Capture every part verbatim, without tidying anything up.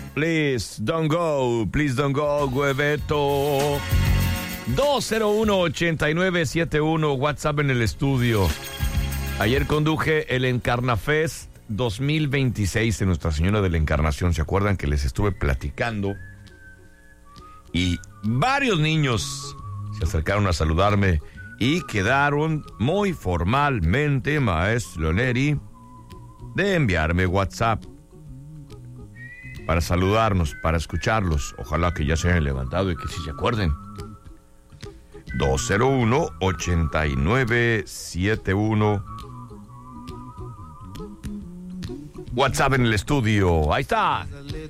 Please don't go, please don't go, hueveto. dos cero uno, ocho nueve siete uno, WhatsApp en el estudio. Ayer conduje el Encarnafest dos mil veintiséis en Nuestra Señora de la Encarnación. ¿Se acuerdan que les estuve platicando? Y varios niños se acercaron a saludarme y quedaron muy formalmente, maestro Neri, de enviarme WhatsApp para saludarnos, para escucharlos. Ojalá que ya se hayan levantado y que sí se acuerden. dos cero uno, ocho nueve siete uno. WhatsApp en el estudio. Ahí está.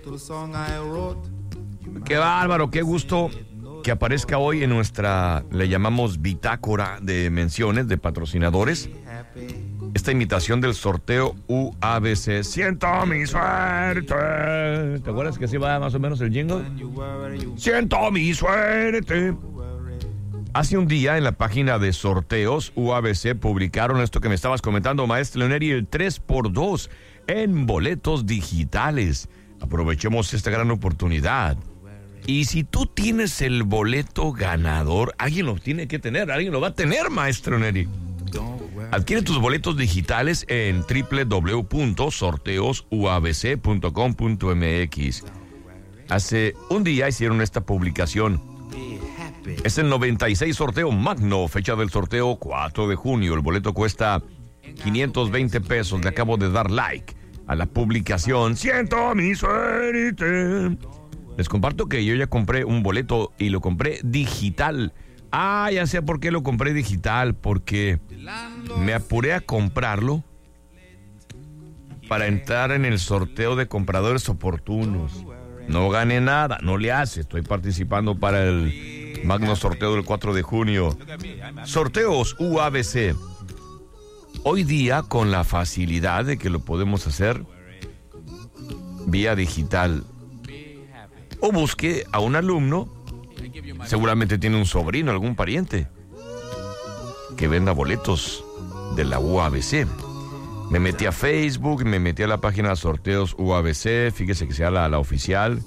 Qué bárbaro, qué gusto que aparezca hoy en nuestra, le llamamos bitácora de menciones de patrocinadores, esta imitación del sorteo U A B C. Siento mi suerte. ¿Te acuerdas que así va más o menos el jingle? Siento mi suerte. Hace un día en la página de sorteos U A B C publicaron esto que me estabas comentando, maestro Leoneri, el tres por dos en boletos digitales. Aprovechemos esta gran oportunidad. Y si tú tienes el boleto ganador, alguien lo tiene que tener, alguien lo va a tener, maestro Neri. Adquiere tus boletos digitales en doble u doble u doble u punto sorteos u a b c punto com punto m x. Hace un día hicieron esta publicación. Es el noventa y seis sorteo magno, fecha del sorteo cuatro de junio. El boleto cuesta quinientos veinte pesos. Le acabo de dar like a la publicación. Siento mi suerte. Les comparto que yo ya compré un boleto y lo compré digital. Ah, ya sé por qué lo compré digital, porque me apuré a comprarlo para entrar en el sorteo de compradores oportunos. No gané nada, no le hace, estoy participando para el magno sorteo del cuatro de junio. Sorteos U A B C. Hoy día, con la facilidad de que lo podemos hacer vía digital. O busque a un alumno, seguramente tiene un sobrino, algún pariente, que venda boletos de la U A B C. Me metí a Facebook, me metí a la página de sorteos U A B C, fíjese que sea la, la oficial.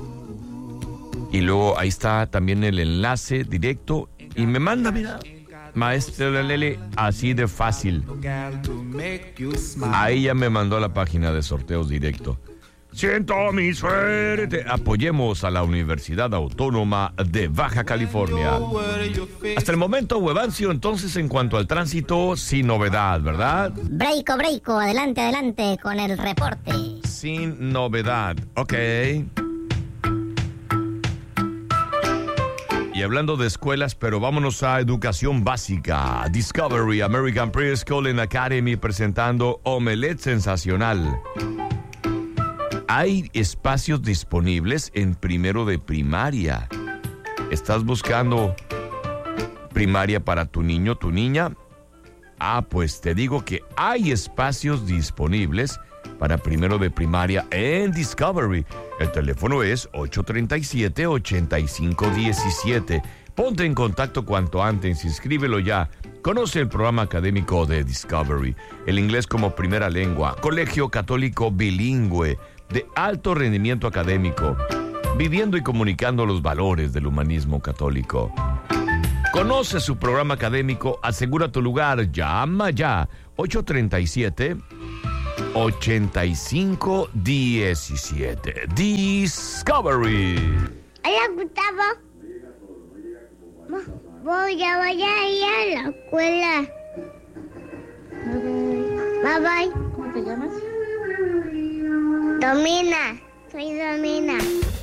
Y luego ahí está también el enlace directo y me manda, mira, maestro Lele, así de fácil. Ahí ya me mandó a la página de sorteos directo. Siento mi suerte. Apoyemos a la Universidad Autónoma de Baja California. Hasta el momento, Huevancio, entonces, en cuanto al tránsito, sin novedad, ¿verdad? Breiko, breiko, adelante, adelante con el reporte. Sin novedad, ok. Y hablando de escuelas, pero vámonos a educación básica. Discovery American Preschool and Academy presentando Omelette Sensacional. Hay espacios disponibles en primero de primaria. ¿Estás buscando primaria para tu niño, tu niña? Ah, pues te digo que hay espacios disponibles para primero de primaria en Discovery. El teléfono es ocho tres siete, ocho cinco uno siete. Ponte en contacto cuanto antes, inscríbelo ya. Conoce el programa académico de Discovery. El inglés como primera lengua. Colegio católico bilingüe de alto rendimiento académico, viviendo y comunicando los valores del humanismo católico. Conoce su programa académico, asegura tu lugar, llama ya, ocho tres siete, ocho cinco uno siete. Discovery. Hola, Gustavo. Voy a, voy a ir a la escuela. Bye bye. ¿Cómo te llamas? Domina, soy Domina.